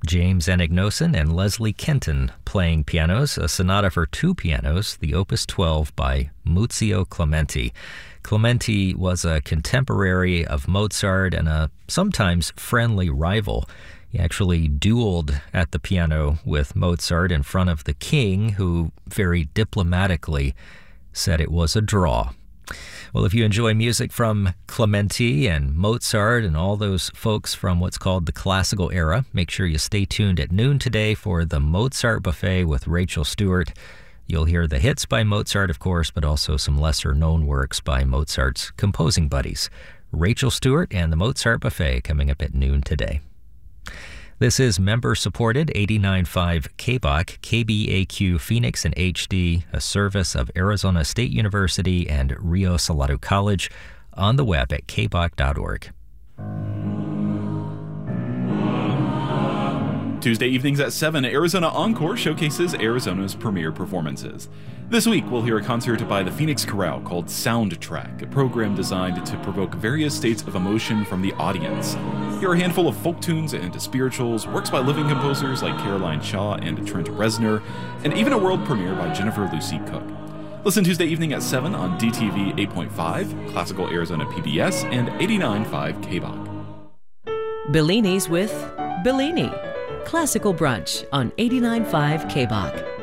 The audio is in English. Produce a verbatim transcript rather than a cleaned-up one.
James Anagnosin and Leslie Kenton playing pianos, a sonata for two pianos, the Opus twelve by Muzio Clementi. Clementi was a contemporary of Mozart and a sometimes friendly rival. He actually dueled at the piano with Mozart in front of the king, who very diplomatically said it was a draw. Well, if you enjoy music from Clementi and Mozart and all those folks from what's called the classical era, make sure you stay tuned at noon today for the Mozart Buffet with Rachel Stewart. You'll hear the hits by Mozart, of course, but also some lesser-known works by Mozart's composing buddies. Rachel Stewart and the Mozart Buffet coming up at noon today. This is member-supported eighty-nine point five K B O C, K B A Q Phoenix in H D, a service of Arizona State University and Rio Salado College, on the web at k b o c dot org. Tuesday evenings at seven, Arizona Encore showcases Arizona's premier performances. This week, we'll hear a concert by the Phoenix Chorale called Soundtrack, a program designed to provoke various states of emotion from the audience. Here are a handful of folk tunes and spirituals, works by living composers like Caroline Shaw and Trent Reznor, and even a world premiere by Jennifer Lucy Cook. Listen Tuesday evening at seven on D T V eight point five, Classical Arizona P B S, and eighty-nine point five K B O C. Bellini's with Bellini. Classical Brunch on eighty-nine point five K B O C.